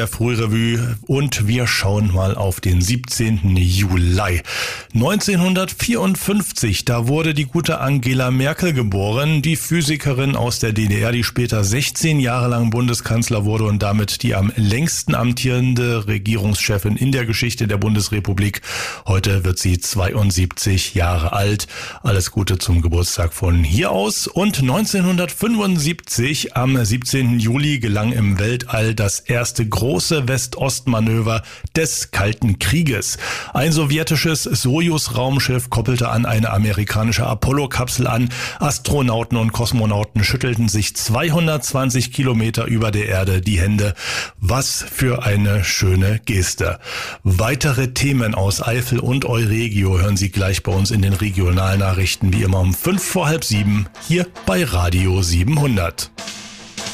der Frührevue und wir schauen mal auf den 17. Juli. 1954, da wurde die gute Angela Merkel geboren, die Physikerin aus der DDR, die später 16 Jahre lang Bundeskanzler wurde und damit die am längsten amtierende Regierungschefin in der Geschichte der Bundesrepublik. Heute wird sie 72 Jahre alt. Alles Gute zum Geburtstag von hier aus. Und 1975 am 17. Juli gelang im Weltall das erste große West-Ost-Manöver des Kalten Krieges. Ein sowjetisches Sojus-Raumschiff koppelte an eine amerikanische Apollo-Kapsel an. Astronauten und Kosmonauten schüttelten sich 220 Kilometer über der Erde die Hände. Was für eine schöne Geste. Weitere Themen aus Eifel und Euregio hören Sie gleich bei uns in den Regionalnachrichten, wie immer um 6:55 hier bei Radio 700.